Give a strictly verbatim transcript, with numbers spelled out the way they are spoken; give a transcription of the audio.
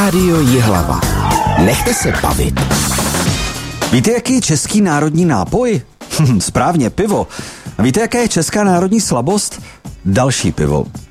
Rádio Jihlava. Nechte se bavit. Víte, jaký je český národní nápoj? Správně, pivo. A víte, jaká je česká národní slabost? Další pivo.